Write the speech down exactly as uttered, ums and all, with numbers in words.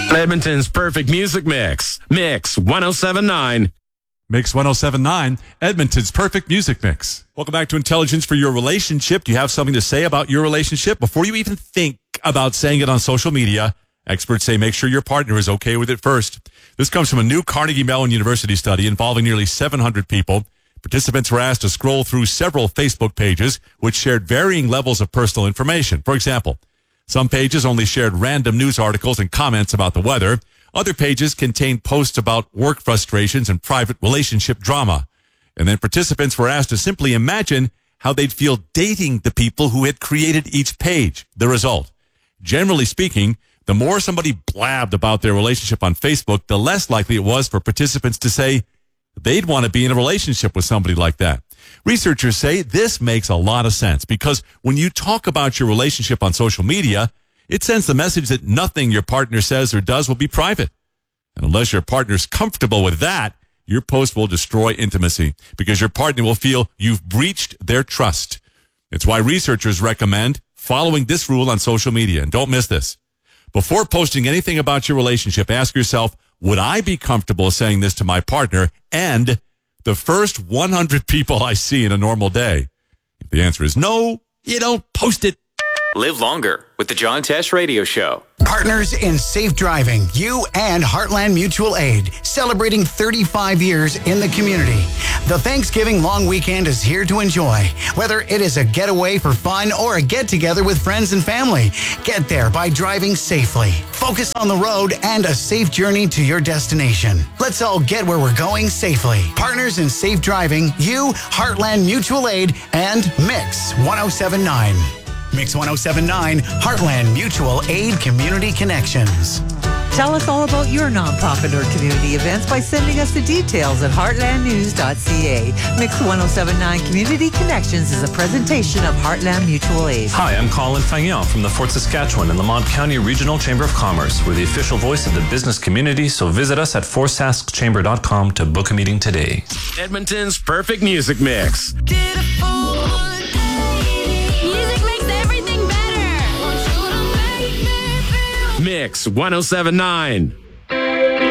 Edmonton's perfect music mix. Mix ten seventy-nine. Mix ten seventy-nine, Edmonton's perfect music mix. Welcome back to Intelligence for Your Relationship. Do you have something to say about your relationship? Before you even think about saying it on social media, experts say make sure your partner is okay with it first. This comes from a new Carnegie Mellon University study involving nearly seven hundred people. Participants were asked to scroll through several Facebook pages which shared varying levels of personal information. For example, some pages only shared random news articles and comments about the weather. Other pages contained posts about work frustrations and private relationship drama. And then participants were asked to simply imagine how they'd feel dating the people who had created each page. The result: generally speaking, the more somebody blabbed about their relationship on Facebook, the less likely it was for participants to say they'd want to be in a relationship with somebody like that. Researchers say this makes a lot of sense because when you talk about your relationship on social media, it sends the message that nothing your partner says or does will be private. And unless your partner's comfortable with that, your post will destroy intimacy because your partner will feel you've breached their trust. It's why researchers recommend following this rule on social media. And don't miss this. Before posting anything about your relationship, ask yourself, would I be comfortable saying this to my partner and the first one hundred people I see in a normal day? If the answer is no, you don't post it. Live longer with the John Tesh Radio Show. Partners in safe driving, you and Heartland Mutual Aid, celebrating thirty-five years in the community. The Thanksgiving long weekend is here to enjoy. Whether it is a getaway for fun or a get-together with friends and family, get there by driving safely. Focus on the road and a safe journey to your destination. Let's all get where we're going safely. Partners in safe driving, you, Heartland Mutual Aid, and Mix ten seventy-nine. Mix ten seventy-nine, Heartland Mutual Aid Community Connections. Tell us all about your nonprofit or community events by sending us the details at heartland news dot c a. Mix ten seventy-nine Community Connections is a presentation of Heartland Mutual Aid. Hi, I'm Colin Fagnon from the Fort Saskatchewan and Lamont County Regional Chamber of Commerce. We're the official voice of the business community, so visit us at fort sask chamber dot com to book a meeting today. Edmonton's perfect music mix. Mix ten seventy-nine.